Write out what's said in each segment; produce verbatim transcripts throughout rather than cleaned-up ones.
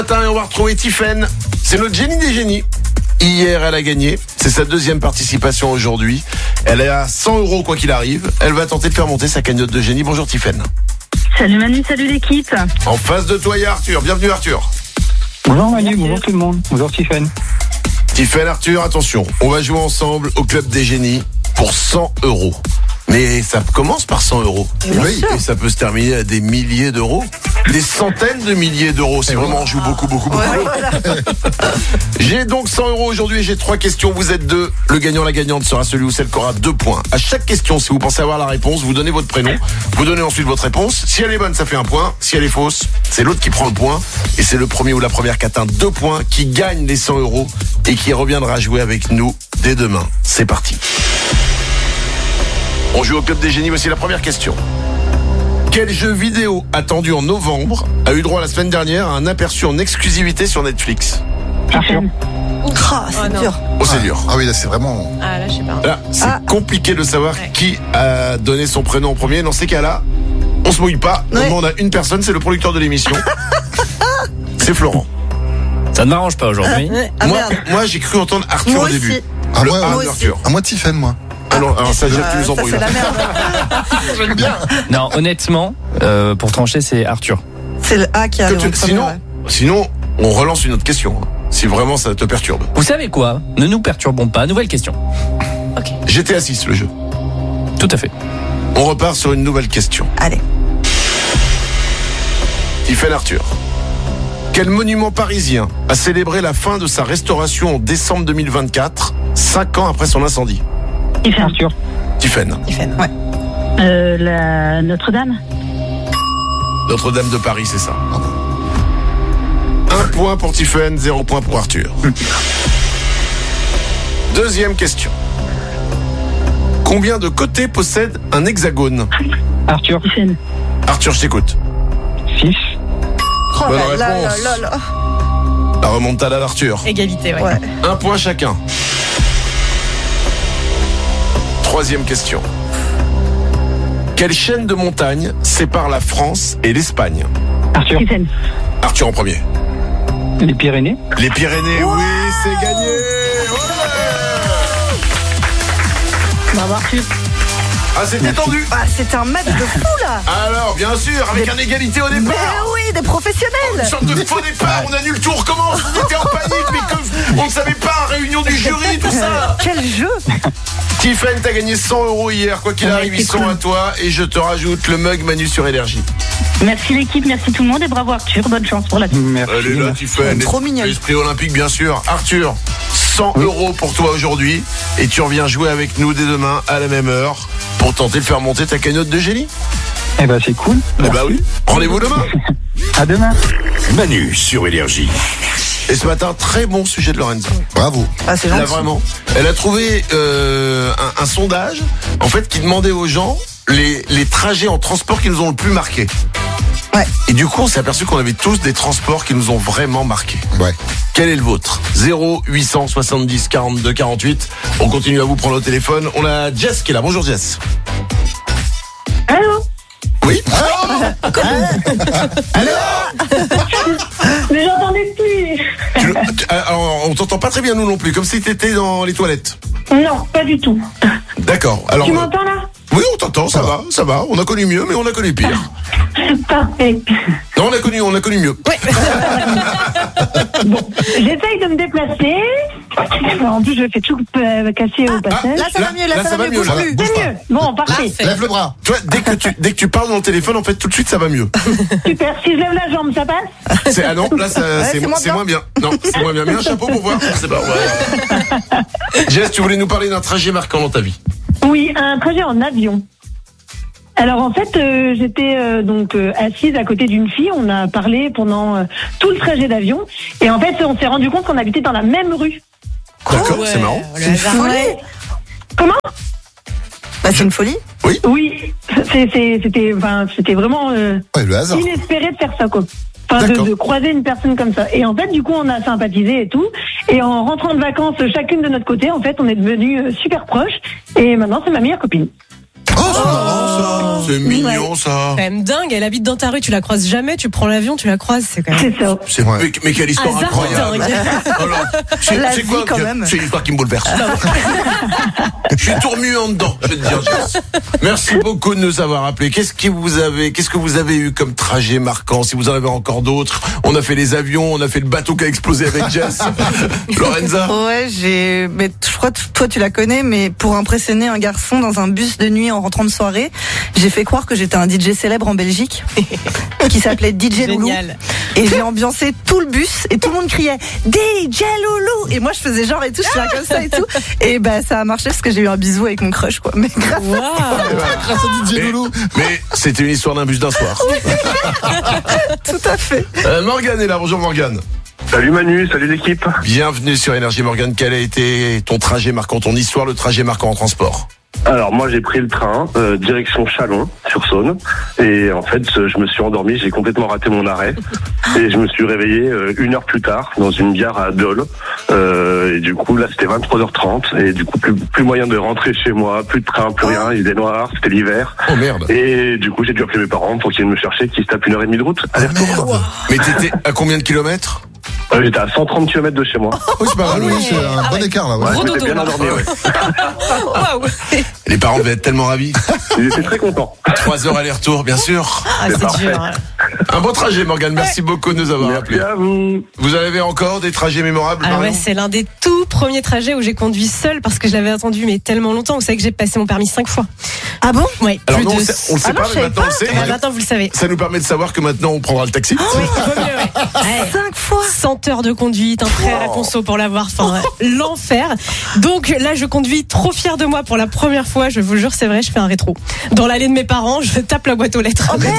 Et on va retrouver Tiffaine. C'est notre génie des génies. Hier, elle a gagné. C'est sa deuxième participation aujourd'hui. Elle est à cent euros quoi qu'il arrive. Elle va tenter de faire monter sa cagnotte de génie. Bonjour Tiffaine. Salut Manu, salut l'équipe. En face de toi, il y a Arthur. Bienvenue Arthur. Bonjour Manu, bonjour tout le monde. Bonjour Tiffaine. Tiffaine, Arthur, attention. On va jouer ensemble au Club des Génies pour cent euros. Mais ça commence par cent euros. Oui, et ça peut se terminer à des milliers d'euros. Des centaines de milliers d'euros. Si vraiment on joue beaucoup, beaucoup, beaucoup. Ouais, voilà. J'ai donc cent euros aujourd'hui et j'ai trois questions. Vous êtes deux. Le gagnant, la gagnante sera celui ou celle qui aura deux points. À chaque question, si vous pensez avoir la réponse, vous donnez votre prénom. Vous donnez ensuite votre réponse. Si elle est bonne, ça fait un point. Si elle est fausse, c'est l'autre qui prend le point. Et c'est le premier ou la première qui atteint deux points qui gagne les cent euros et qui reviendra jouer avec nous dès demain. C'est parti. On joue au Club des Génies, voici la première question. Quel jeu vidéo attendu en novembre a eu droit la semaine dernière à un aperçu en exclusivité sur Netflix? Tiffaine. Ah, c'est Oh, dur. Oh, c'est dur. Ah oui, là, c'est vraiment... Ah, là, je sais pas. Là, c'est Ah. compliqué de savoir Ouais. qui a donné son prénom en premier. Dans ces cas-là, on se mouille pas. On Ouais. demande à une personne, c'est le producteur de l'émission. C'est Florent. Ça ne m'arrange pas aujourd'hui. Ah, moi, merde. moi, j'ai cru entendre Arthur Moi au début. aussi. Ah, Le moi, A moi d'Arthur. Ah, moi, Tiffaine, moi. Ah non, alors ça, déjà, tu Euh, nous ça, embrouilles. c'est la merde. J'aime bien. Non, honnêtement, euh, pour trancher, c'est Arthur. C'est le A qui Que arrive tu- en premier, sinon, ouais. sinon, on relance une autre question. hein, Si vraiment ça te perturbe. Vous savez quoi? Ne nous perturbons pas. Nouvelle question. G T A six, le jeu. Tout à fait. On repart sur une nouvelle question. Allez. Tiffaine Arthur. Quel monument parisien a célébré la fin de sa restauration en décembre deux mille vingt-quatre, cinq ans après son incendie? Tiffaine. Arthur. Tiffaine. Tiffaine, ouais. Euh, la Notre-Dame. Notre-Dame de Paris, c'est ça. Un point pour Tiffaine, zéro point pour Arthur. Deuxième question. Combien de côtés possède un hexagone? Arthur. Tiffaine. Arthur, je t'écoute. six. Oh Bonne là là réponse. là là là. La remontada d'Arthur. Égalité, ouais. ouais. Un point chacun. Troisième question. Quelle chaîne de montagnes sépare la France et l'Espagne? Arthur. Tiffaine. Arthur en premier. Les Pyrénées. Les Pyrénées, oui, c'est gagné. Ouais. Bravo Arthur. Ah, c'était tendu. Ah, c'est un match de fou là. Alors, bien sûr, avec un égalité au Mais départ. oui, des Une professionnels. sorte de faux départ, on annule tout, on recommence, on était en panique, mais comme on ne savait pas, réunion du jury, tout ça. Quel jeu. Tiffaine, t'as gagné cent euros hier, quoi qu'il Ouais, arrive, ils c'est sont cool. à toi, et je te rajoute le mug Manu sur Énergie. Merci l'équipe, merci tout le monde et bravo Arthur. Bonne chance pour la suite. Merci. Elle est là, Tiffaine. Trop mignonne. L'esprit olympique, bien sûr. Arthur, cent euros pour toi aujourd'hui, et tu reviens jouer avec nous dès demain à la même heure pour tenter de faire monter ta cagnotte de génie. Eh ben, c'est cool. Eh bah oui. Rendez-vous demain. À demain. Manu sur Énergie. Et ce matin, très bon sujet de Lorenza. Bravo. Ah, c'est Là, gentil. vraiment. Elle a trouvé euh, un, un sondage, en fait, qui demandait aux gens les, les trajets en transport qui nous ont le plus marqué. Ouais. Et du coup, on s'est aperçu qu'on avait tous des transports qui nous ont vraiment marqué. Ouais. Quel est le vôtre? zéro huit cent soixante-dix quarante-deux quarante-huit. On continue à vous prendre au téléphone. On a Jess qui est là. Bonjour Jess. Allô? Oui. Mais j'entendais plus. Tu- tu- alors, on t'entend pas très bien nous non plus, comme si t'étais dans les toilettes. Non, pas du tout. D'accord. Alors. Tu euh, m'entends là? Oui, on t'entend, ça va, ça va. On a connu mieux, mais on a connu pire. Parfait. Non, on a connu, on a connu mieux. J'essaye de me déplacer. En plus, je fais tout euh, casser au passage. Là, ça va mieux, là, ça va mieux. Bouge là. plus. Bouge C'est pas. mieux. Bon, parfait. Lève le bras. Tu vois, dès que tu, dès que tu parles dans le téléphone, en fait, tout de suite, ça va mieux. Super. Si je lève la jambe, ça passe? C'est, ah non, là, ça, c'est, c'est moins c'est bien. moins bien. Non, c'est moins bien. Mets un chapeau pour voir. C'est pas vrai. Jess, tu voulais nous parler d'un trajet marquant dans ta vie. Oui, un trajet en avion. Alors en fait, euh, j'étais euh, donc euh, assise à côté d'une fille. On a parlé pendant euh, tout le trajet d'avion. Et en fait, on s'est rendu compte qu'on habitait dans la même rue. D'accord, c'est marrant. C'est une folie. Comment? Bah, c'est une folie. Oui, c'est, c'est, c'était, enfin, c'était vraiment euh, Ouais, le hasard. inespéré de faire ça, quoi. Enfin, de, D'accord. de croiser une personne comme ça. Et en fait, du coup, on a sympathisé et tout. Et en rentrant de vacances, chacune de notre côté, en fait, on est devenus euh, super proches. Et maintenant, c'est ma meilleure copine. Oh, c'est marrant, ça. C'est mignon, ça. Quand même dingue, elle habite dans ta rue, tu la croises jamais, tu prends l'avion, tu la croises, c'est quand même. C'est ça. C'est, Ouais. mais, mais quelle histoire Hasard incroyable. dingue. Alors, c'est, La c'est vie, quoi quand que- même. C'est une histoire qui me bouleverse. Je suis tout remué en dedans, je vais te dire, Jess. Merci beaucoup de nous avoir appelés. Qu'est-ce que vous avez, qu'est-ce que vous avez eu comme trajet marquant? Si vous en avez encore d'autres. On a fait les avions, on a fait le bateau qui a explosé avec Jess. Lorenza. Ouais, j'ai. Mais je crois que toi tu la connais, mais pour impressionner un garçon dans un bus de nuit en rentrant de soirée, j'ai fait croire que j'étais un D J célèbre en Belgique qui s'appelait D J Loulou. Génial. Et j'ai ambiancé tout le bus et tout le monde criait D J Loulou. Et moi je faisais genre et tout, je faisais comme ça et tout. Et ben ça a marché parce que j'ai eu un bisou avec mon crush quoi. Mais grave. Waouh. Grâce à Didier Mais, Loulou. mais c'était une histoire d'un bus d'un soir. Tout à fait. Euh, Morgane est là. Bonjour Morgane. Salut Manu, salut l'équipe. Bienvenue sur Énergie Morgane. Quel a été ton trajet marquant, ton histoire, le trajet marquant en transport? Alors moi j'ai pris le train, euh, direction Châlons sur Saône, et en fait euh, je me suis endormi, j'ai complètement raté mon arrêt, et je me suis réveillé euh, une heure plus tard dans une gare à Dole, euh, et du coup là c'était vingt-trois heures trente, et du coup plus, plus moyen de rentrer chez moi, plus de train, plus rien, il était noir, c'était l'hiver, Oh merde. et du coup j'ai dû appeler mes parents pour qu'ils viennent me chercher, qu'ils se tapent une heure et demie de route, aller-retour. Mais t'étais à combien de kilomètres? Euh, j'étais à cent trente kilomètres de chez moi. Oui, c'est pas mal, oui, c'est un Ah bon ouais. écart là. Ouais, Ouais. Gros je m'étais dodo, bien là. endormi, ouais. Waouh. Les parents devaient être tellement ravis. Ils étaient très contents. Trois heures aller-retour, bien sûr. Ah, C'est c'est parfait. dur. Un bon trajet, Morgane. Merci beaucoup de nous avoir Merci appelés. à vous. Vous avez encore des trajets mémorables, Ah Marion? ouais, c'est l'un des tout premiers trajets où j'ai conduit seule parce que je l'avais attendu mais tellement longtemps. Vous savez que j'ai passé mon permis cinq fois. Ah bon? Ouais. Alors plus non, on de... sait- on le sait Ah non, pas, je mais savais maintenant on le sait. Eh ben, maintenant vous le savez. Ça nous permet de savoir que maintenant on prendra le taxi. Oui, vaut mieux, ouais. Ouais. Cinq fois. cent heures de conduite, un prêt à la conso pour l'avoir, enfin l'enfer. Donc là je conduis trop fière de moi pour la première fois, je vous jure c'est vrai, je fais un rétro. Dans l'allée de mes parents, je tape la boîte aux lettres. Oh merde.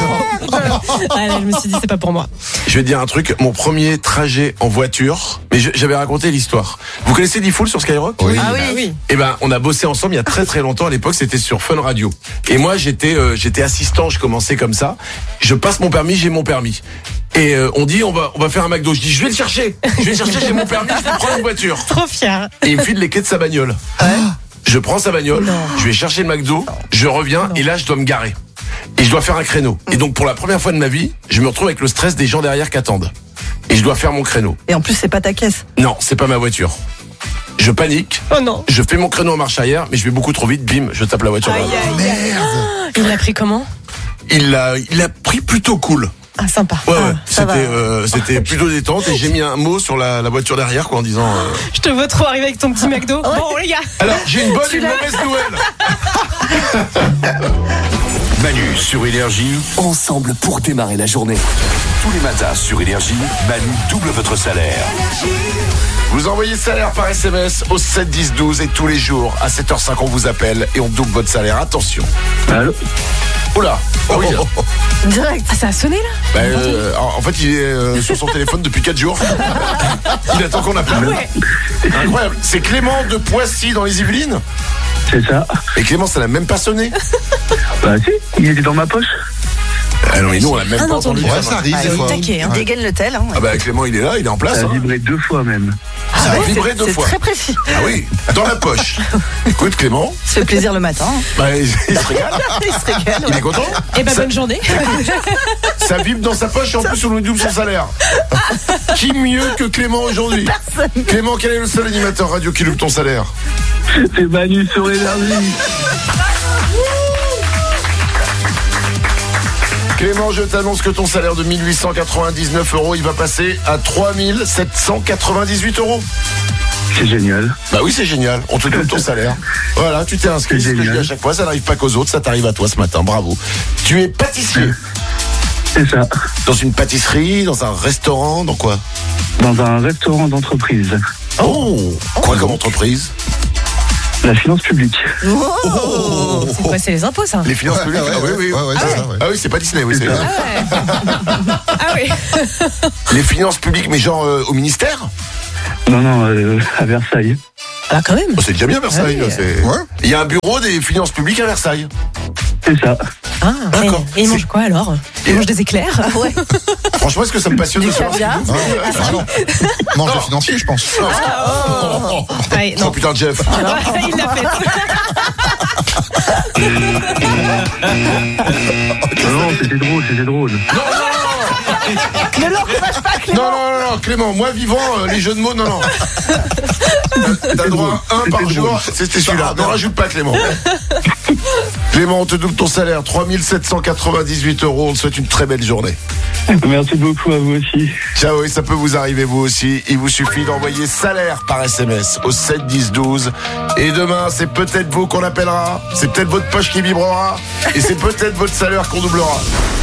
Ah, là, je me suis dit c'est pas pour moi. Je vais te dire un truc, mon premier trajet en voiture, mais je- j'avais raconté l'histoire. Vous connaissez Diffoul sur Skyrock? Oui. Ah Bah oui. oui. Eh ben, on a bossé ensemble il y a très très longtemps. À l'époque, c'était sur Fun Radio. Et moi, j'étais euh, j'étais assistant. Je commençais comme ça. Je passe mon permis, j'ai mon permis. Et euh, on dit on va on va faire un McDo. Je dis je vais le chercher. Je vais le chercher. J'ai mon permis. Je vais prendre une voiture. Trop fière. Et il me file les clés de sa bagnole. Je prends sa bagnole. Je vais chercher le McDo. Je reviens et là, je dois me garer. Et je dois faire un créneau. Et donc, pour la première fois de ma vie, je me retrouve avec le stress des gens derrière qui attendent. Et je dois faire mon créneau. Et en plus c'est pas ta caisse. Non, c'est pas ma voiture. Je panique. Oh non. Je fais mon créneau en marche arrière, mais je vais beaucoup trop vite. Bim, je tape la voiture. Aïe, aïe, aïe. Il l'a pris comment? Il l'a, il l'a pris plutôt cool. Ah sympa. Ouais, ouais. ça va. C'était, euh, c'était plutôt détente et j'ai mis un mot sur la, la voiture derrière, quoi, en disant. euh, Je te vois trop arriver avec ton petit McDo. Bon les gars. Alors, j'ai une bonne et une mauvaise nouvelle. Manu sur Énergie, ensemble pour démarrer la journée. Tous les matins sur Énergie, Manu double votre salaire. Vous envoyez salaire par S M S au sept dix douze et tous les jours à sept heures cinq on vous appelle et on double votre salaire. Attention. Allô? Oula. Ah oui. Direct. Ah ça a sonné là? Bah, euh, en fait, il est euh, sur son téléphone depuis quatre jours. Il attend qu'on appelle. Ouais. Incroyable. C'est Clément de Poissy dans les Yvelines. C'est ça. Et Clément, ça l'a même pas sonné. Bah si, il était dans ma poche. Ah non, mais nous, on l'a même Ah pas non, entendu. entendu. Ouais, ça arrive Ah, des il fois. taquet, hein. Il dégaine le tel. Hein, ouais. Ah bah Clément, il est là, il est en place. Ça a Hein. vibré deux fois même. Ça a ouais, vibré c'est- deux c'est fois. très précis. Ah oui, dans la poche. Écoute Clément, Ça fait plaisir le matin. hein. bah, il, il se régale. Il se régale. Il ouais. est content. Eh ben Ça- bonne journée. Ça vibre dans sa poche et en plus on lui double son salaire. Qui mieux que Clément aujourd'hui? Clément, quel est le seul animateur radio qui double ton salaire? C'est Manu sur Énergie. Clément, je t'annonce que ton salaire de mille huit cent quatre-vingt-dix-neuf euros, il va passer à trois mille sept cent quatre-vingt-dix-huit euros. C'est génial. Bah oui, c'est génial. On te double ton salaire. Voilà, tu t'es inscrit. C'est C'est ce que je dis génial. à chaque fois. Ça n'arrive pas qu'aux autres. Ça t'arrive à toi ce matin. Bravo. Tu es pâtissier. C'est ça. Dans une pâtisserie, dans un restaurant, dans quoi? Dans un restaurant d'entreprise. Oh, quoi comme entreprise? La finance publique. Oh. C'est quoi, c'est les impôts ça? Les finances publiques. Ouais, ouais, Ah oui, oui. ouais, ouais, c'est ça, ouais. Ah oui, c'est pas Disney, oui. C'est c'est- ça. Ah oui. Les finances publiques, mais genre euh, au ministère? Non, non, euh, à Versailles. Ah quand même. Oh, c'est déjà bien Versailles. Ah oui. là, c'est- Ouais. Il y a un bureau des finances publiques à Versailles. C'est ça. Ah, D'accord. Et, et il mange quoi alors Il mange des éclairs. Ah ouais. Franchement, est-ce que ça me passionne Du de savoir ce caviar. qu'il nous fait? Ah, non. Mange le financier, je pense. Oh, Ouais, oh, non. putain, Jeff. Il l'a fait. Non, c'était drôle, c'était drôle. Ne l'encourage pas, Clément. Non, non, non, non, Clément, moi vivant, euh, les jeux de mots, non, non. T'as droit à un par C'était jour, drôle. c'était celui-là. Ne rajoute pas, Clément. Clément, on te double ton salaire, trois mille sept cent quatre-vingt-dix-huit euros. On te souhaite une très belle journée. Merci beaucoup à vous aussi. Ciao, et ça peut vous arriver vous aussi. Il vous suffit d'envoyer salaire par S M S au sept dix douze. Et demain, c'est peut-être vous qu'on appellera. C'est peut-être votre poche qui vibrera. Et c'est peut-être votre salaire qu'on doublera.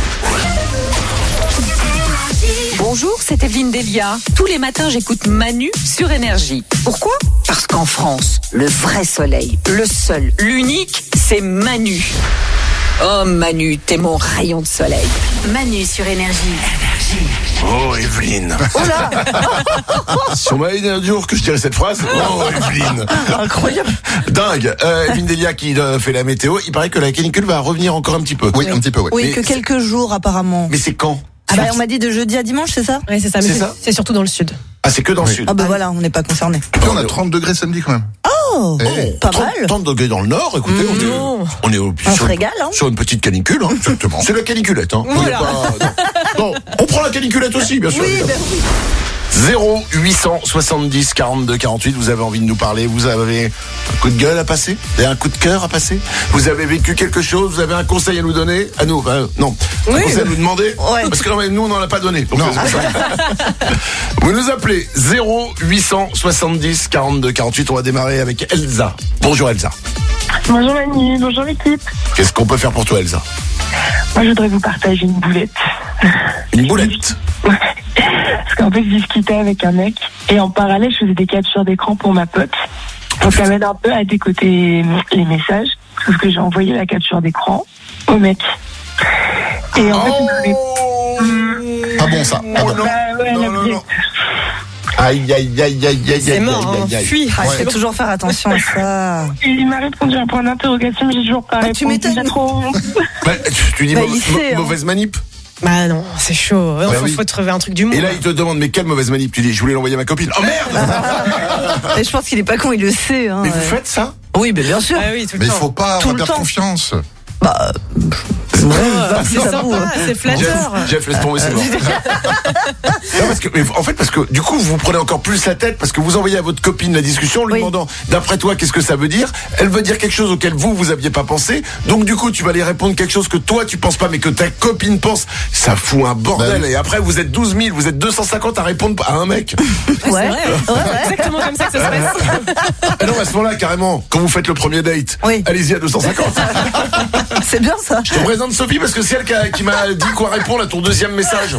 Bonjour, c'est Evelyne Delia. Tous les matins, j'écoute Manu sur Énergie. Pourquoi ? Parce qu'en France, le vrai soleil, le seul, l'unique, c'est Manu. Oh Manu, t'es mon rayon de soleil. Manu sur Énergie. Oh, Evelyne. Oh là. Si on m'avait dit un jour que je dirais cette phrase, oh, Evelyne. Incroyable. Dingue. Euh, Evelyne Delia qui euh, fait la météo. Il paraît que la canicule va revenir encore un petit peu. Oui, un petit peu, oui. Oui, Mais que c'est- quelques jours apparemment. Mais c'est quand? Ah bah on m'a dit de jeudi à dimanche, c'est ça? Ouais, c'est ça. Mais C'est c'est, ça c'est surtout dans le sud. Ah, c'est que dans le Oui. sud. Ah bah voilà, on n'est pas concernés. Puis on a trente degrés samedi quand même. Oh, Eh. pas trente, mal. trente degrés dans le nord, écoutez, on Non. est, on est au, On sur, se régale, hein. sur une petite canicule. Hein. Exactement. C'est la caniculette. Hein. On est Voilà. pas- non. Non, on prend la caniculette aussi, bien sûr. Oui, évidemment. ben oui. zéro huit cent soixante-dix quarante-deux quarante-huit, vous avez envie de nous parler, vous avez un coup de gueule à passer, vous avez un coup de cœur à passer, vous avez vécu quelque chose, vous avez un conseil à nous donner, à nous, enfin, non, un Oui. conseil à nous demander, Ouais. parce que non, mais nous on n'en a pas donné. Donc Non. c'est pour ça. Vous nous appelez zéro huit cent soixante-dix quarante-deux quarante-huit, on va démarrer avec Elsa. Bonjour Elsa. Bonjour Manu, bonjour l'équipe. Qu'est-ce qu'on peut faire pour toi Elsa? Moi je voudrais vous partager une boulette. Une boulette. Parce qu'en fait je discutais avec un mec et en parallèle je faisais des captures d'écran pour ma pote. Donc ça m'aide un peu à décoder les messages. Sauf que j'ai envoyé la capture d'écran au mec. Et en fait il m'avait... Pas bon ça. Pas bon. non. Bah ouais, Non, la non, boulette. non. Aïe, aïe, aïe, aïe, aïe, aïe, C'est aïe, mort, aïe, hein. aïe, aïe. Fuis. Ah, il faut toujours faire attention à ça. Et il m'a répondu à un point d'interrogation, mais j'ai toujours pas Ah, tu répondu. m'étonnes. J'ai trop honte. Bah, tu, tu dis Bah, mau- il sait, mau- hein. mauvaise manip. Bah non, c'est chaud. Il Bah faut, oui. faut trouver un truc du monde. Et là, il te demande, mais quelle mauvaise manip? Tu dis, je voulais l'envoyer à ma copine. Oh merde! Et je pense qu'il est pas con, il le sait. Hein, Mais ouais. vous faites ça? Oui, mais bien sûr. Ah oui, tout le Mais il temps. faut pas Tout pas le perdre temps. confiance. Bah, Oh, bah, c'est ça sympa, vaut, hein. c'est Jeff, flatteur. Jeff, laisse tomber, c'est mort. Non, parce que, mais en fait, parce que du coup, vous prenez encore plus la tête parce que vous envoyez à votre copine la discussion en lui Oui. demandant, d'après toi, qu'est-ce que ça veut dire? Elle veut dire quelque chose auquel vous, vous aviez pas pensé. Donc, du coup, tu vas lui répondre quelque chose que toi, tu penses pas, mais que ta copine pense. Ça fout un bordel. Bah oui. Et après, vous êtes douze mille, vous êtes deux cent cinquante à répondre à un mec. Ouais. C'est vrai. Ouais, ouais. Exactement comme ça que ça se passe. Ah non, à ce moment-là, carrément, quand vous faites le premier date, Oui. allez-y à deux cent cinquante. C'est bien ça. Je te présente Sophie parce que c'est elle qui, a- qui m'a dit quoi répondre à ton deuxième message.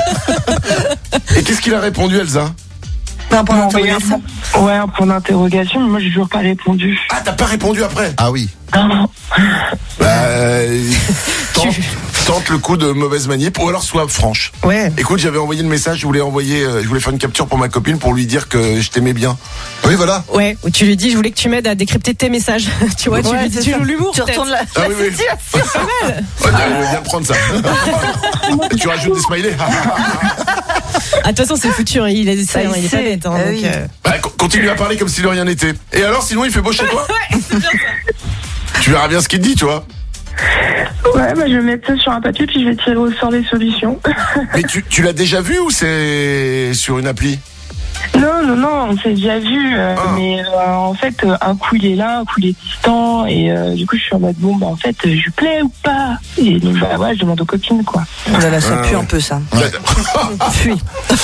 Et qu'est-ce qu'il a répondu, Elsa? Un point Il m'a envoyé un d'interrogation. point- Ouais, un point d'interrogation, mais moi j'ai toujours pas répondu. Ah, t'as pas répondu après? Ah oui. Non. Bah, euh, tente, tente le coup de mauvaise manip ou alors sois franche. Ouais. Écoute, j'avais envoyé le message, je voulais envoyer, euh, je voulais faire une capture pour ma copine pour lui dire que je t'aimais bien. Oui, voilà. Ouais, où tu lui dis, je voulais que tu m'aides à décrypter tes messages. Tu vois, tu Ouais, lui dis, c'est tu ça. joues l'humour. Tu peut-être. retournes la, Ah la oui, oui. situation. Ouais, euh, viens prendre ça. Et tu rajoutes des smileys. Ah, de toute façon, c'est foutu. Hein. Il est, Ça, il il est pas sait. bête. Hein, Ah donc, oui. euh, Bah, co- continue à parler comme si de rien n'était. Et alors, sinon, il fait beau chez toi? Ouais, c'est bien ça. Tu verras bien ce qu'il te dit, tu vois. Ouais, bah je vais mettre ça sur un papier puis je vais tirer au sort les solutions. Mais tu, tu l'as déjà vu ou c'est sur une appli? Non, non, non, on s'est déjà vu, euh, Ah. mais euh, en fait, euh, un coup il est là, un coup il est distant, et euh, du coup je suis en mode bon, bah en fait, euh, je lui plais ou pas? Et donc, bah ouais, je demande aux copines, quoi. Oh là là, ça Ah, pue ouais. un peu ça. Ouais. Fuis.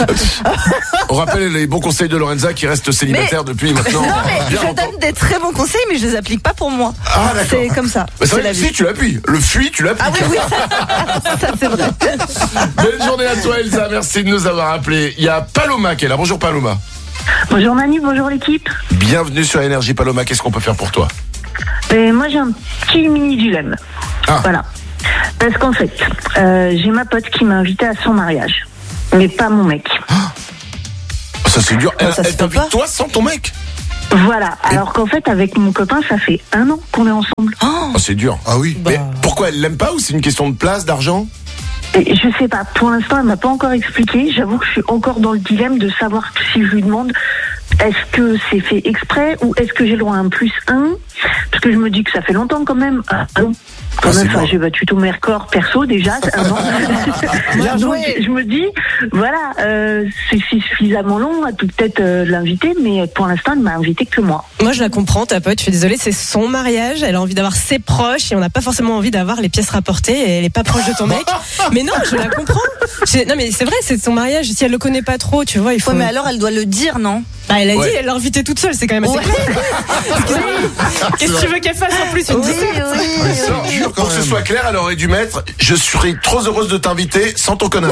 On rappelle les bons conseils de Lorenza qui reste célibataire depuis maintenant. Non mais bien je longtemps. donne des très bons conseils, mais je les applique pas pour moi. Ah, d'accord. C'est comme ça. Bah, c'est C'est vrai la que vie. si, tu l'appuies. Le fuis, tu l'appuies. Ah oui, oui. Ça c'est vrai. Belle journée à toi, Elsa. Merci de nous avoir appelés. Il y a Paloma qui est là. Bonjour, Paloma. Bonjour Manu, bonjour l'équipe. Bienvenue sur Énergie, Paloma. Qu'est-ce qu'on peut faire pour toi? Et moi j'ai un petit mini dilemme. Ah. Voilà. Parce qu'en fait, euh, j'ai ma pote qui m'a invité à son mariage, mais pas mon mec. Ça, c'est dur. Elle, ça se elle fait t'invite pas. toi sans ton mec? Voilà. Alors qu'en fait, avec mon copain, ça fait un an qu'on est ensemble. Oh, c'est dur. Ah oui. Mais pourquoi elle l'aime pas ou c'est une question de place, d'argent? Et je sais pas. Pour l'instant, elle m'a pas encore expliqué. J'avoue que je suis encore dans le dilemme de savoir si je lui demande est-ce que c'est fait exprès ou est-ce que j'ai le droit à un plus un, parce que je me dis que ça fait longtemps quand même. Ah, non. Quand Ah, même, c'est enfin, bon. j'ai battu tous mes records perso déjà, c'est un an. Bien Donc, joué. je me dis, voilà, euh, c'est suffisamment long, elle peut peut-être euh, l'inviter, mais pour l'instant, elle m'a invité que moi. Moi, je la comprends, ta pote. Je suis désolée, c'est son mariage. Elle a envie d'avoir ses proches et on n'a pas forcément envie d'avoir les pièces rapportées. Et elle est pas proche de ton mec. Mais non, je la comprends. Je- Non, mais c'est vrai, c'est son mariage. Si elle le connaît pas trop, tu vois, il faut. Ouais, mais alors elle doit le dire, non? Bah, elle a Ouais. dit, elle l'a invitée toute seule. C'est quand même assez. Ouais. Qu'est-ce que tu veux qu'elle fasse en plus une Oui, dissert oui, oui. Non, dur, quand pour que ce même. soit clair, elle aurait dû mettre « Je serais trop heureuse de t'inviter sans ton connard ».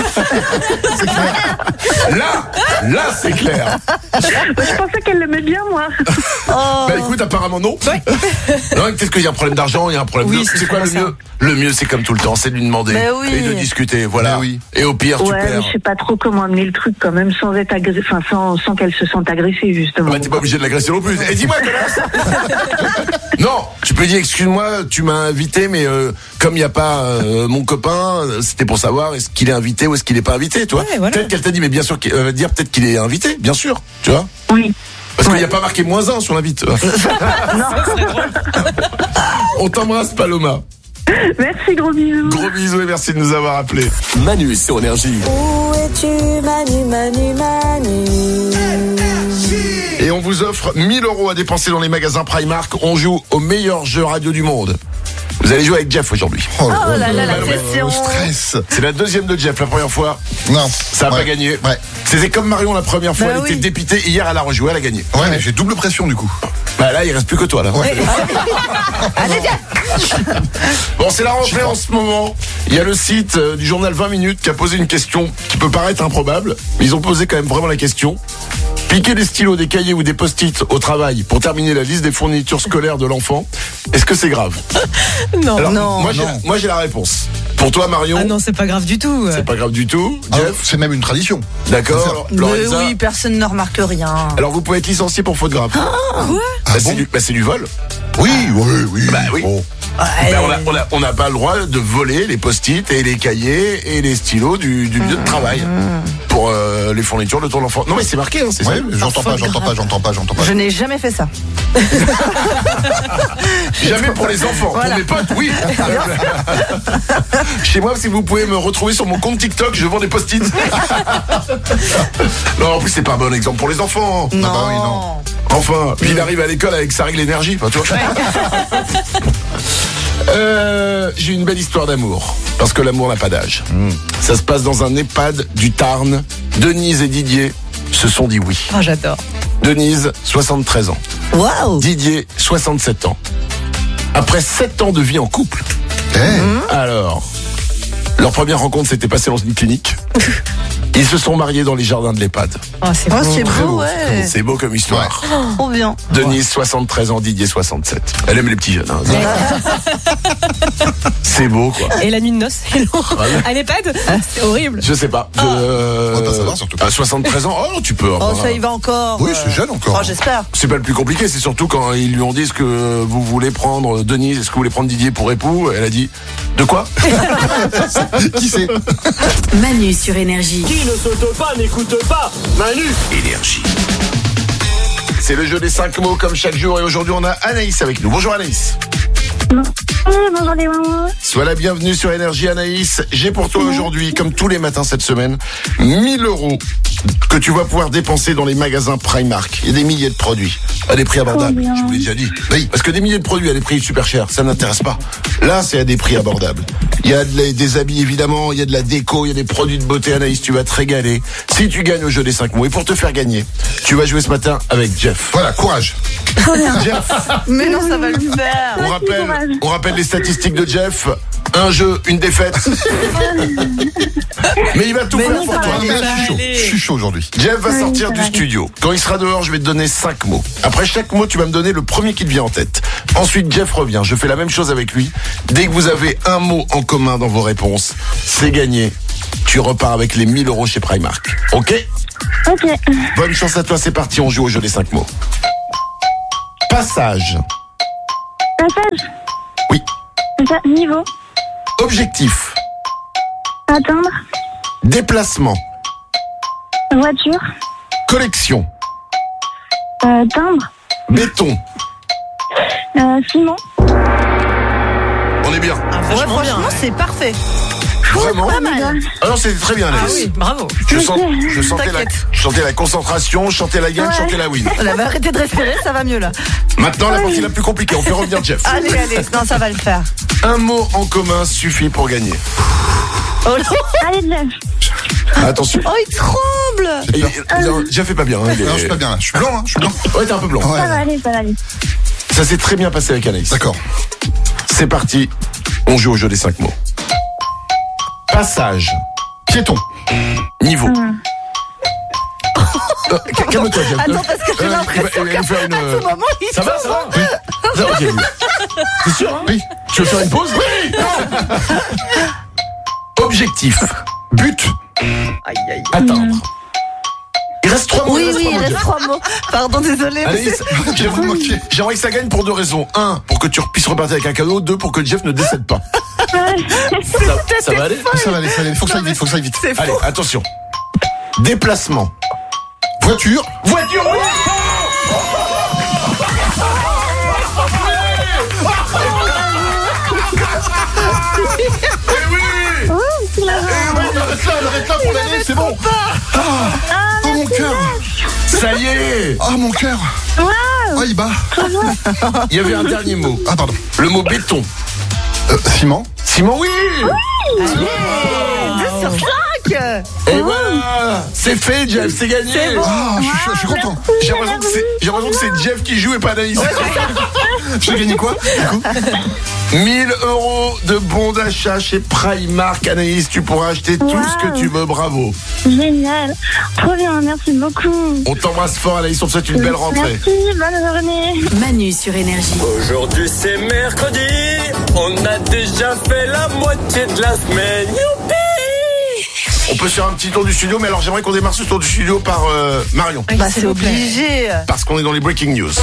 Là, là c'est clair. Bah, je pensais qu'elle l'aimait bien, moi. Oh. Bah écoute, apparemment non. Non, peut-être qu'il y a un problème d'argent, il y a un problème Oui, de... c'est C'est quoi le sûrement mieux? Le mieux, c'est comme tout le temps, c'est de lui demander Mais oui. et de discuter, voilà. Mais oui. Et au pire, tu Ouais, mais perds. je sais pas trop comment amener le truc quand même sans être agressée, enfin sans, sans qu'elle se sente agressée justement. Bah, t'es pas obligé de l'agresser non plus. Et dis-moi, connasse. Non, tu peux dire, excuse-moi, tu m'as invité, mais euh, comme il n'y a pas euh, mon copain, euh, c'était pour savoir est-ce qu'il est invité ou est-ce qu'il n'est pas invité, tu vois. Ouais, voilà. Peut-être qu'elle t'a dit, mais bien sûr, qu'elle va te dire peut-être qu'il est invité, bien sûr, tu vois. Oui. Parce qu'il n'y a pas marqué moins un sur l'invite. On t'embrasse, Paloma. Merci, gros bisous. Gros bisous et merci de nous avoir appelés. Manu sur Énergie. Où es-tu, Manu, Manu, Manu? Et on vous offre mille euros à dépenser dans les magasins Primark. On joue au meilleur jeu radio du monde. Vous allez jouer avec Jeff aujourd'hui. Oh là Oh là là, la Bah, ouais, pression. le stress. C'est la deuxième de Jeff. La première fois, Non. ça n'a Ouais. pas gagné. Ouais. C'était comme Marion la première fois, Bah elle oui. était dépitée. Hier, elle a rejoué, elle a gagné. Ouais, mais j'ai double pression du coup. Bah là, il reste plus que toi là. Ouais. Allez, viens. Bon, c'est la rentrée en ce moment. Il y a le site euh, du journal vingt minutes qui a posé une question qui peut paraître improbable, mais ils ont posé quand même vraiment la question. Piquer des stylos, des cahiers ou des post-it au travail pour terminer la liste des fournitures scolaires de l'enfant, est-ce que c'est grave? Non. Alors, non, moi, j'ai, non. moi j'ai la réponse. Pour toi, Marion, Ah non, c'est pas grave du tout. c'est pas grave du tout. Ah, Jeff, c'est même une tradition. d'accord. Mais Lorenza, oui, personne ne remarque rien. alors vous pouvez être licencié pour faute grave. Quoi? Ah Bah, c'est bon du, bah, c'est du vol. Oui, oui, oui. Bah oui. Bon. Ouais. Bah, on a- on a- on n'a pas le droit de voler les post-it et les cahiers et les stylos du, du lieu de travail pour euh, les fournitures de ton enfant. Non mais c'est marqué, hein, c'est Ouais, ça. mais j'entends pas, j'entends pas, j'entends pas, j'entends pas. Je n'ai jamais fait ça. Jamais pour les enfants. Voilà. Pour mes potes, oui. Chez moi, si vous pouvez me retrouver sur mon compte TikTok, je vends des post-it. Non, en plus, c'est pas un bon exemple pour les enfants. Non. bah oui, non. Enfin, puis il arrive à l'école avec sa règle énergie. Enfin, tu vois. Euh, j'ai une belle histoire d'amour. Parce que l'amour n'a pas d'âge. Ça se passe dans un EHPAD du Tarn. Denise et Didier se sont dit oui. Oh, j'adore. Denise, soixante-treize ans. Waouh. Didier, soixante-sept ans. Après sept ans de vie en couple. Eh, Alors, leur première rencontre s'était passée dans une clinique. Ils se sont mariés dans les jardins de l'EHPAD. Oh, c'est Oh, beau. c'est Très beau, beau, ouais. C'est beau comme histoire. Trop bien. Denise, soixante-treize ans, Didier, soixante-sept. Elle aime les petits jeunes. hein. C'est beau, quoi. Et la nuit de noces, c'est long. À l'EHPAD, c'est horrible. Je sais pas. Je- On va pas savoir, surtout. À soixante-treize ans, oh, tu peux. Oh, avoir- ça y va encore. Oui, euh. c'est jeune encore. Oh, j'espère. C'est pas le plus compliqué, c'est surtout quand ils lui ont dit est-ce que vous voulez prendre Denise, est-ce que vous voulez prendre Didier pour époux? Elle a dit de quoi? Qui c'est? Manu sur Énergie. Qui ne saute pas n'écoute pas Manu. Énergie. C'est le jeu des cinq mots comme chaque jour et aujourd'hui on a Anaïs avec nous. Bonjour Anaïs. Bonjour les mamans. Sois la bienvenue sur Énergie Anaïs. J'ai pour toi aujourd'hui, comme tous les matins cette semaine, mille euros que tu vas pouvoir dépenser dans les magasins Primark. Il y a des milliers de produits à des prix abordables. Combien? Je vous l'ai déjà dit. Oui, parce que des milliers de produits à des prix super chers, ça n'intéresse pas. Là, c'est à des prix abordables. Il y a de la- des habits évidemment, il y a de la déco, il y a des produits de beauté. Anaïs, tu vas te régaler si tu gagnes au jeu des cinq mots. Et pour te faire gagner, tu vas jouer ce matin avec Jeff. Voilà, courage. Jeff, Mais non, ça va le faire. on rappelle, on rappelle les statistiques de Jeff. Un jeu, une défaite. Mais il va tout Mais faire non, pour ça toi. va Mais là, je suis chaud. aller. Je suis chaud aujourd'hui. Jeff va Oui, sortir ça du va. studio. Quand il sera dehors, je vais te donner cinq mots. Après chaque mot, tu vas me donner le premier qui te vient en tête. Ensuite, Jeff revient. Je fais la même chose avec lui. Dès que vous avez un mot en commun dans vos réponses, c'est gagné. Tu repars avec les mille euros chez Primark. Ok? Ok. Bonne chance à toi, c'est parti. On joue au jeu des cinq mots. Passage. Passage. Oui. Ça, niveau. Objectif. Atteindre. Déplacement. Voiture. Collection. Euh, timbre. Béton. Euh, ciment. On est bien. Ah, ouais, franchement, c'est parfait. Vraiment Pas mal. Ah non, c'était très bien, Anaïs. Ah oui, bravo. Je, sens, je, sentais la, T'inquiète. je sentais la concentration, je sentais la gagne, je sentais la win. On avait arrêté de respirer, ça va mieux là. Maintenant, la partie la plus compliquée. On fait revenir Jeff. Allez, allez, non, ça va le faire. Un mot en commun suffit pour gagner. Oh non. Allez, Jeff. Attention. Oh, il tremble. Il, il, non, Jeff fait pas bien. Hein, il est... Non, je suis pas bien là. Je suis blanc, hein. Je suis blanc. Ouais, t'es un peu blanc. Ouais. Ça va aller, ça va aller. Ça s'est très bien passé avec Anaïs. D'accord. C'est parti. On joue au jeu des cinq mots. Passage. Piéton. Niveau. Hum. Euh, calme-toi, Jeff. Attends, parce que j'ai Euh, l'impression il va- il va faire une, qu'à euh, ce moment, il Ça va, ça va Oui. Ça va, ok, oui. T'es sûr, hein Oui. Tu veux faire une pause? Oui. Objectif. But. Aïe, aïe. Atteindre. Il reste trois mots. Oui, il reste oui, trois il mots, reste Jeff. trois mots. Pardon, désolé. Anaïs, j'aimerais j'aimerais que ça gagne pour deux raisons. Un, pour que tu puisses repartir avec un cadeau. Deux, pour que Jeff ne décède pas. Ça, ça va aller? Ça va aller, ça va aller. Faut que ça aille vite, faut que ça aille vite. C'est fou. Allez, attention. Déplacement. Voiture. Voiture, oui. Eh oui. Oh, c'est la Eh oui, arrête là, arrête là pour l'année, c'est bon. Ah, Oh mon cœur. ça y est. Oh mon cœur. Waouh. Oh il bat. Il y avait un dernier mot. Ah pardon. Le mot béton. Euh, ciment. Simon, oui. Allez, deux sur cinq. Et voilà, c'est fait, Jeff, c'est gagné. C'est bon. Ah, je, suis- je suis content. J'ai l'impression que c'est- j'ai l'impression que c'est Jeff qui joue et pas Anaïs. J'ai gagné quoi du coup? mille euros de bons d'achat chez Primark. Anaïs, tu pourras acheter tout Wow. ce que tu veux, bravo. Génial. Trop bien, merci beaucoup. On t'embrasse fort, Anaïs, on te souhaite une belle rentrée. Merci, bonne journée. Manu sur Énergie. Aujourd'hui c'est mercredi, on a déjà fait la moitié de la semaine. Youpi! On peut se faire un petit tour du studio, mais alors j'aimerais qu'on démarre ce tour du studio par euh, Marion. Bah, c'est obligé. Parce qu'on est dans les breaking news.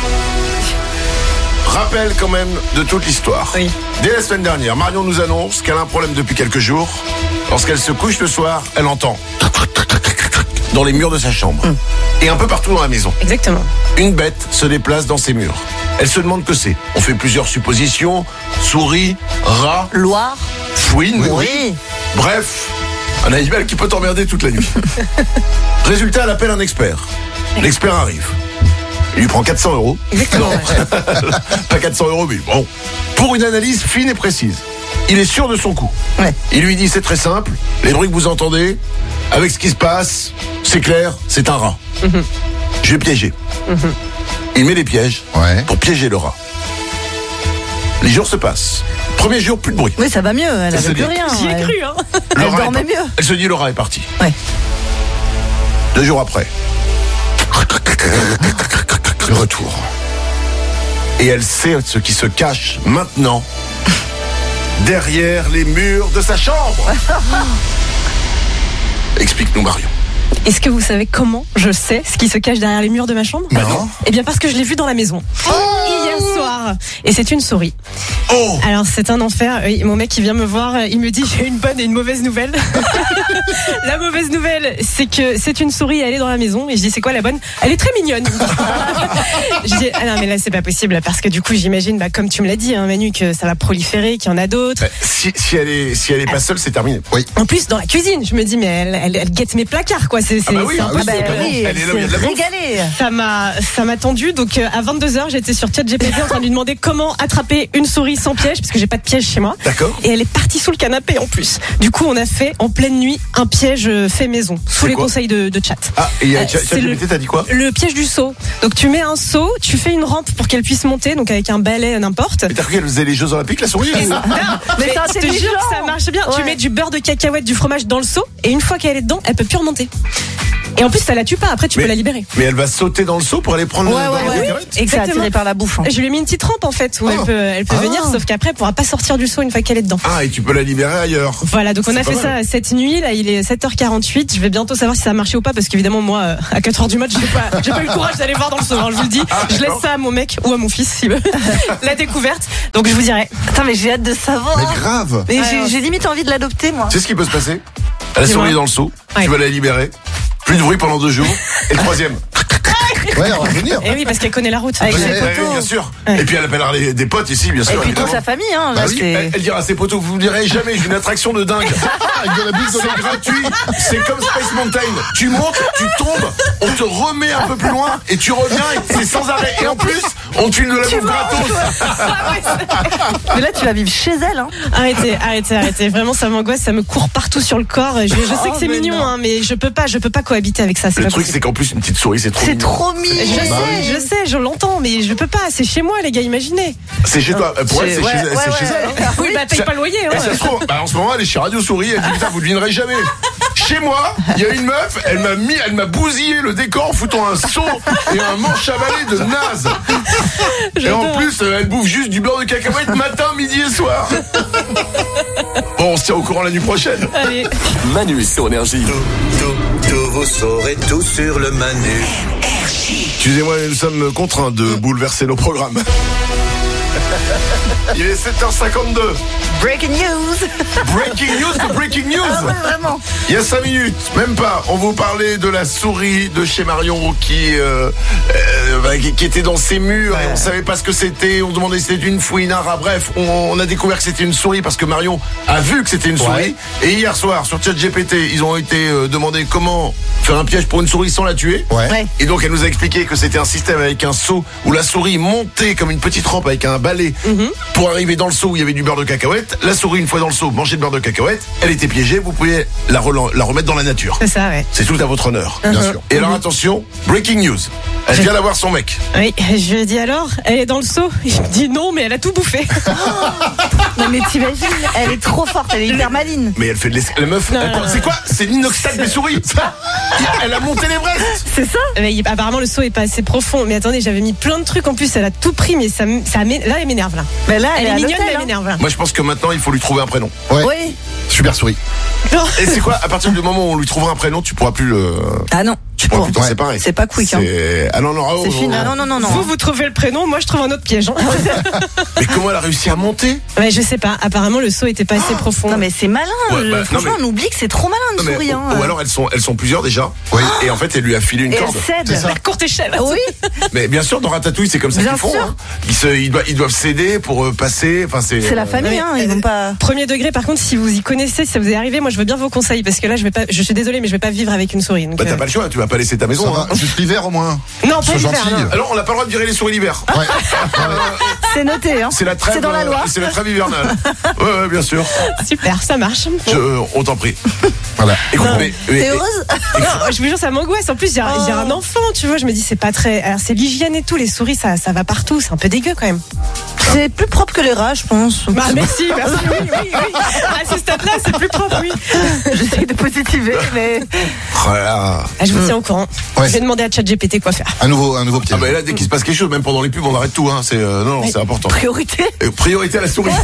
Rappel quand même de toute l'histoire. Oui. Dès la semaine dernière, Marion nous annonce qu'elle a un problème depuis quelques jours. Lorsqu'elle se couche le soir, elle entend dans les murs de sa chambre. Mm. Et un peu partout dans la maison. Exactement. Une bête se déplace dans ses murs. Elle se demande que c'est. On fait plusieurs suppositions. Souris, rat, Loire. fouine. Oui. Bref, un animal qui peut t'emmerder toute la nuit. Résultat, elle appelle un expert. L'expert arrive. Il lui prend quatre cents euros. Exactement. Pas quatre cents euros, mais bon. Pour une analyse fine et précise. Il est sûr de son coup. Ouais. Il lui dit, c'est très simple. Les bruits que vous entendez, avec ce qui se passe, c'est clair, c'est un rat. Mm-hmm. Je vais piéger. Mm-hmm. Il met des pièges Ouais. pour piéger le rat. Les jours se passent. Premier jour, plus de bruit. Oui, ça va mieux. Elle Elle se avait dit- plus rien. J'y ai Elle- cru, hein. Le Elle rat est dormait par- mieux. Elle se dit, le rat est parti. Ouais. Deux jours après. Le retour. Et elle sait ce qui se cache maintenant derrière les murs de sa chambre. Explique-nous, Marion. Est-ce que vous savez comment je sais ce qui se cache derrière les murs de ma chambre? Bah non. Eh bien parce que je l'ai vu dans la maison. Hier soir. Et c'est une souris. Oh! Alors c'est un enfer. Oui, mon mec il vient me voir, il me dit j'ai une bonne et une mauvaise nouvelle. La mauvaise nouvelle, c'est que c'est une souris, elle est dans la maison. Et je dis c'est quoi la bonne? Elle est très mignonne. Je dis ah non mais là c'est pas possible parce que du coup j'imagine bah, comme tu me l'as dit hein, Manu que ça va proliférer, qu'il y en a d'autres. Bah, si, si elle est, si elle est pas seule, c'est terminé. Oui. En plus dans la cuisine, je me dis mais elle, elle, elle guette mes placards quoi. C'est, Ah bah oui, c'est ah oui, impossible. c'est- oui, elle est là où il y a de la s'est bouffe. régalée. Ça m'a, ça m'a tendu. Donc euh, à vingt-deux heures, j'étais sur ChatGPT en train de lui demander comment attraper une souris sans piège, parce que j'ai pas de piège chez moi. D'accord. Et elle est partie sous le canapé en plus. Du coup, on a fait en pleine nuit un piège euh, fait maison, sous C'est les quoi conseils de, de chat. Ah, et Euh, euh, c'est le- ChatGPT, t'as dit quoi? Le piège du saut. Donc tu mets un saut, tu fais une rampe pour qu'elle puisse monter, donc avec un balai n'importe. Mais t'as cru qu'elle faisait les Jeux Olympiques, la souris? Non, Mais c'est je te intelligent. jure que ça marche bien. Tu Ouais. mets du beurre de cacahuète, du fromage dans le seau, et une fois qu'elle est dedans, elle peut plus remonter. Et en plus, ça la tue pas. Après, tu mais, peux la libérer. Mais elle va sauter dans le seau pour aller prendre ouais, le ouais, ouais. cacahuète. Exactement. Attirée par la bouffe. Hein. Je lui ai mis une petite rampe en fait où oh. elle peut, elle peut ah. venir, sauf qu'après, elle pourra pas sortir du seau une fois qu'elle est dedans. Ah, et tu peux la libérer ailleurs. Voilà, donc on c'est a fait mal. ça cette nuit. Là, il est sept heures quarante-huit. Je vais bientôt savoir si ça a marché ou pas, parce qu'évidemment, moi, à quatre heures du mat, j'ai pas, j'ai pas eu le courage d'aller voir dans le seau. Alors, je vous le dis, ah, je laisse ça à mon mec ou à mon fils s'il veut. La découverte. Donc, je vous dirai. Attends, mais j'ai hâte de savoir. Mais grave. Mais ouais, j'ai, ouais. j'ai limite envie de l'adopter, moi. Tu sais ce qui peut se passer? Elle a souris dans le seau. Ouais. Tu vas la libérer. Plus de bruit pendant deux jours. Et le troisième. Ouais, on va venir. Et oui, parce qu'elle connaît la route. Avec ouais, ses ouais, potos. Bien sûr. Ouais. Et puis elle appellera les, des potes ici, bien sûr. Et puis évidemment. toute sa famille, hein. Bah là, oui, c'est... elle, elle dira à ses potos, vous ne direz jamais, j'ai une attraction de dingue. C'est gratuit. C'est comme Space Mountain. Tu montes, tu tombes, on te remet un peu plus loin et tu reviens et c'est sans arrêt. Et en plus, on te file de la bouffe gratos. Mais là, tu vas vivre chez elle, hein. Arrêtez, arrêtez, arrêtez. Vraiment, ça m'angoisse, ça me court partout sur le corps. Je, je sais oh, que c'est mais mignon, non. hein, mais je peux pas, je peux pas cohabiter avec ça. C'est Le pas truc, possible. c'est qu'en plus, une petite souris, c'est trop C'est mignon. trop mignon. Je bah sais, oui. je sais, je l'entends, mais je peux pas. C'est chez moi, les gars, imaginez. C'est chez toi. Pour elle, c'est ouais, chez, ouais, c'est ouais. chez elle. Hein. Oui, bah paye Ça- pas le loyer. Et Hein. ça se trouve, bah, en ce moment, elle est chez Radio Souris. Elle dit putain, vous devinerez jamais. Chez moi, il y a une meuf, elle m'a mis, elle m'a bousillé le décor en foutant un seau et un manche à balai de naze. Et en J'adore. plus, euh, elle bouffe juste du beurre de cacahuète matin, midi et soir. Bon, on se tient au courant la nuit prochaine. Allez. Manu sur Énergie. Tout, tout, tout, vous saurez tout sur le Manu. Excusez-moi, nous sommes contraints de bouleverser nos programmes. Il est sept heures cinquante-deux. Breaking news. Breaking news de breaking news. Ah ouais, vraiment. Il y a cinq minutes, même pas, on vous parlait de la souris de chez Marion qui, euh, euh, bah, qui, qui était dans ses murs et on savait pas ce que c'était, on demandait si c'était une fouine, un rat, bref, on, on a découvert que c'était une souris parce que Marion a vu que c'était une souris. Et hier soir, sur ChatGPT, ils ont été euh, demandés comment faire un piège pour une souris sans la tuer. Ouais. Ouais. Et donc elle nous a expliqué que c'était un système avec un seau où la souris montait comme une petite rampe avec un balai Mhm. pour arriver dans le seau où il y avait du beurre de cacahuète. La souris, une fois dans le seau, mangeait le beurre de cacahuète, elle était piégée, vous pouvez la, relan- la remettre dans la nature. C'est ça, ouais. C'est tout à votre honneur. Mhm. Bien sûr. Et alors attention, breaking news. Elle vient d'avoir son mec. Oui, je lui ai dit alors, elle est dans le seau. Il me dit non, mais elle a tout bouffé. Non, mais t'imagines, elle est trop forte, elle est hyper maline. Mais elle fait de l'es... La meuf, Non, elle- non, non. c'est quoi? C'est l'inoxtable des souris. Elle a monté l'Everest. C'est ça? Mais il- apparemment, le seau est pas assez profond. Mais attendez, j'avais mis plein de trucs en plus. Elle a tout pris, mais ça, m- ça m'é- là, elle m'énerve là. Mais là, elle, Elle est est à mignonne, l'hôtel, mais elle hein. m'énerve là. Moi, je pense que maintenant, il faut lui trouver un prénom. Ouais. Oui. Super souris. Non. Et c'est quoi? À partir du moment où on lui trouvera un prénom, tu pourras plus le... Ah non. Tu pourras Bon. plus t'en Ouais. séparer. C'est pas quick, hein. C'est... Ah non, non, oh, C'est oh, fini. oh. Ah non, non, non, non. Vous, vous trouvez le prénom, moi je trouve un autre piège. Hein. Mais comment elle a réussi à monter? Ouais, je sais pas. Apparemment, le seau était pas assez profond. Non, mais c'est malin. Ouais, le- bah, non, Franchement, mais- on oublie que c'est trop malin Non, une mais- souris. ou, Hein. ou alors elles sont, elles sont plusieurs déjà. Oui. Et en fait, elle lui a filé une Et elle corde. cède. C'est ça. La courte échelle. Oui. Mais bien sûr, dans Ratatouille, c'est comme ça Bien qu'ils font. sûr. Hein. Ils, se, ils, doivent, ils doivent céder pour euh, passer. Enfin, c'est. C'est la famille, Ouais. hein. Ils vont pas. Premier degré, par contre, si vous y connaissez, si ça vous est arrivé, moi je veux bien vos conseils parce que là, je vais pas. Je suis désolée, mais je vais pas vivre avec une souris. Donc, Bah, t'as euh, pas le choix. Tu vas pas laisser ta Ça maison. va. Hein. Juste l'hiver au moins. Non, pas Sois l'hiver. gentil. non. Alors, on n'a pas le droit de virer les souris l'hiver. Ouais. C'est noté, hein. C'est la trêve. C'est dans la euh, loi. C'est la trêve hivernale. Ouais, ouais, bien sûr. Super, ça marche. Je, euh, on t'en prie. Voilà. Écoute, Non. mais, mais- T'es heureuse? Non, je vous jure, ça m'angoisse. En plus, il y, a- il y a un enfant, tu vois. Je me dis, c'est pas très. Alors, c'est l'hygiène et tout. Les souris, ça, ça va partout. C'est un peu dégueu quand même. C'est plus propre que les rats, je pense. Bah, merci, merci. Oui, oui, oui. À ce stade-là, c'est plus propre, oui. J'essaie de positiver, mais. Voilà. Ah, je vous tiens au courant. Ouais. Je vais demander à ChatGPT quoi faire. Un nouveau, un nouveau piège. Ah bah là, dès qu'il se passe quelque chose, même pendant les pubs, on arrête tout. Hein. C'est euh, non, non, c'est important. Priorité. Euh, Priorité à la souris.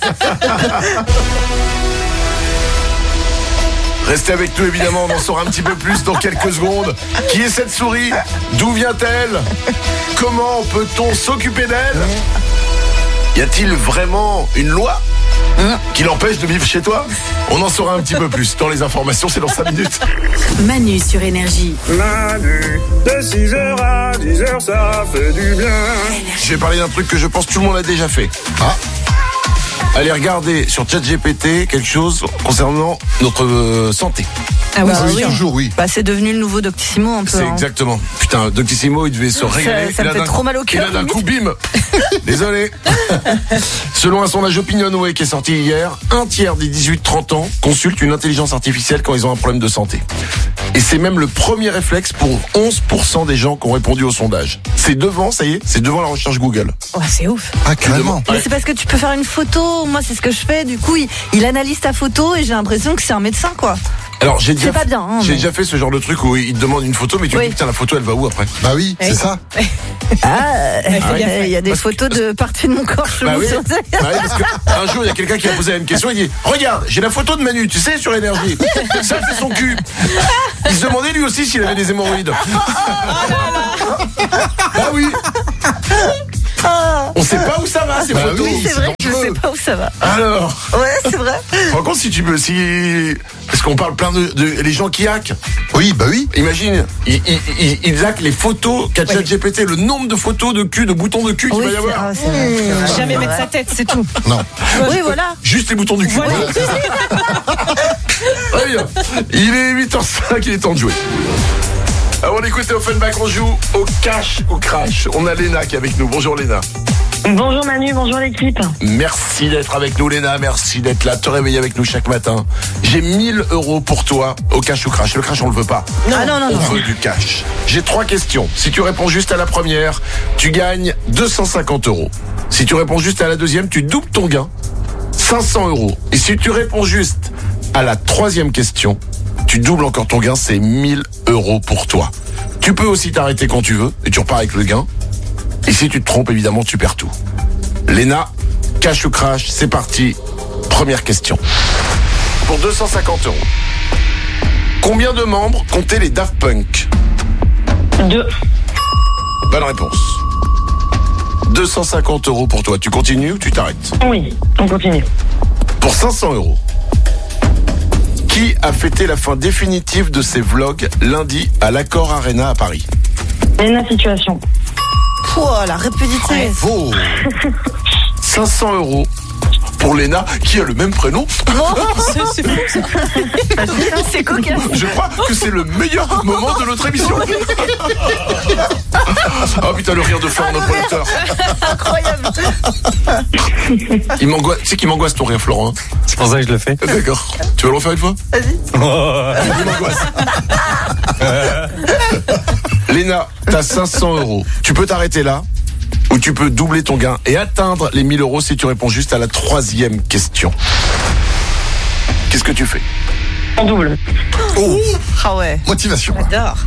Restez avec nous évidemment, on en saura un petit peu plus dans quelques secondes. Qui est cette souris? D'où vient-elle? Comment peut-on s'occuper d'elle? Y a-t-il vraiment une loi qui l'empêche de vivre chez toi? On en saura un petit peu plus dans les informations, c'est dans cinq minutes. Manu sur Énergie. Manu, de six heures à dix heures, ça fait du bien. Je vais parler d'un truc que je pense que tout le monde a déjà fait. Ah. Allez regarder sur ChatGPT quelque chose concernant notre euh, santé. Ah oui, Bah c'est oui. sûr. Toujours, oui. Bah, c'est devenu le nouveau Doctissimo un peu. C'est hein. exactement. Putain, Doctissimo, il devait se régaler. ça Et me là, fait d'un trop coup- mal au cœur, Et là, d'un limite. coup, bim. Désolé. Selon un sondage OpinionWay qui est sorti hier, un tiers des dix-huit trente ans consultent une intelligence artificielle quand ils ont un problème de santé. Et c'est même le premier réflexe pour onze pour cent des gens qui ont répondu au sondage. C'est devant, ça y est, c'est devant la recherche Google. Ouais, c'est ouf. Ah, carrément. Mais c'est parce que tu peux faire une photo. Moi, c'est ce que je fais. Du coup, il, il analyse ta photo et j'ai l'impression que c'est un médecin, quoi. Alors j'ai déjà, C'est pas bien, hein, j'ai mais- déjà fait ce genre de truc où il te demande une photo, mais tu Oui. dis putain la photo elle va où après? Bah oui, c'est Oui. ça. Ah, fais gaffe. il y a des photos de parties de mon corps chelou Bah oui. sur Bah oui, parce qu'un jour il y a quelqu'un qui a posé la même question, il dit regarde, j'ai la photo de Manu, tu sais, sur Énergie. Ça c'est son cul. Il se demandait lui aussi s'il avait des hémorroïdes. Bah oui. On sait pas où ça va ces Bah photos. oui, C'est vrai que je dangereux. sais pas où ça va. Alors, Ouais, c'est vrai. par contre si tu peux, si parce qu'on parle plein de, de les gens qui hackent. Oui, bah oui. Imagine, ils, ils, ils, ils hackent les photos qu'a ChatGPT, le nombre de photos de cul, de boutons de cul qu'il Oui, va y c'est avoir. ah, c'est vrai, c'est vrai. Jamais mettre sa tête, c'est tout. Non. Oui, voilà. Juste les boutons du cul. Voilà. Voilà, c'est ça. Très bien. Il est huit heures cinq, il est temps de jouer. Avant d'écouter Offenbach, on joue au cash ou crash. On a Léna qui est avec nous. Bonjour Léna. Bonjour Manu, bonjour l'équipe. Merci d'être avec nous Léna, merci d'être là, de te réveiller avec nous chaque matin. J'ai mille euros pour toi au cash ou crash. Le crash on le veut pas. Ah non, non, On non. veut du cash. J'ai trois questions. Si tu réponds juste à la première, tu gagnes deux cent cinquante euros. Si tu réponds juste à la deuxième, tu doubles ton gain, cinq cents euros. Et si tu réponds juste à la troisième question, tu doubles encore ton gain, c'est mille euros pour toi. Tu peux aussi t'arrêter quand tu veux et tu repars avec le gain. Et si tu te trompes, évidemment, tu perds tout. Léna, cash ou crash, c'est parti. Première question. Pour deux cent cinquante euros. Combien de membres comptaient les Daft Punk? Deux. Bonne réponse. deux cent cinquante euros pour toi. Tu continues ou tu t'arrêtes? Oui, on continue. Pour cinq cents euros. Qui a fêté la fin définitive de ses vlogs lundi à l'Accor Arena à Paris? Léna situation. Oh, la rapidité. Oh. cinq cents euros pour Léna, qui a le même prénom. C'est c'est fou, ça. C'est cocasse. Je crois que c'est le meilleur moment de notre émission. Oh putain, le rire de Florent, notre producteur. Incroyable. Il m'angoisse. Tu sais qu'il m'angoisse ton rire, Florent. C'est pour ça que je le fais. D'accord. Tu veux le refaire une fois? Vas-y. Il m'angoisse. Léna, t'as cinq cents euros. Tu peux t'arrêter là, ou tu peux doubler ton gain et atteindre les mille euros si tu réponds juste à la troisième question. Qu'est-ce que tu fais? On double. Oh, Ah ouais. motivation. J'adore.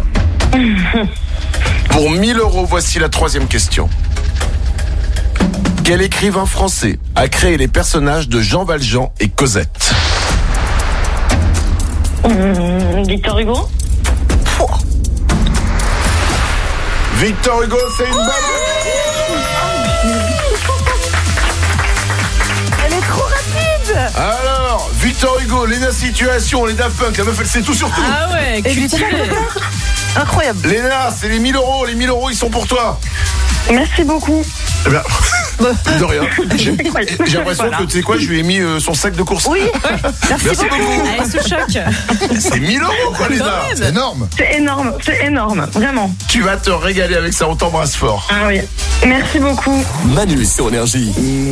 Pour mille euros, voici la troisième question. Quel écrivain français a créé les personnages de Jean Valjean et Cosette? Mmh, Victor Hugo. Victor Hugo, c'est une bonne réponse. Elle est trop rapide. Alors, Victor Hugo, Léna Situation, les Daft Punk, la meuf elle sait tout sur tout. Ah ouais, Et lui, cultivé. Incroyable. Léna, c'est les mille euros, les mille euros ils sont pour toi. Merci beaucoup. Eh bien, de rien. J'ai Incroyable. j'ai l'impression Voilà. que tu sais quoi, je lui ai mis euh, son sac de course. Oui. Merci, Merci beaucoup. beaucoup. Allez, sous choc. C'est mille euros quoi Léna. C'est énorme. C'est énorme, c'est énorme, vraiment. Tu vas te régaler avec ça, on t'embrasse fort. Ah oui. Merci beaucoup. Manu sur Énergie.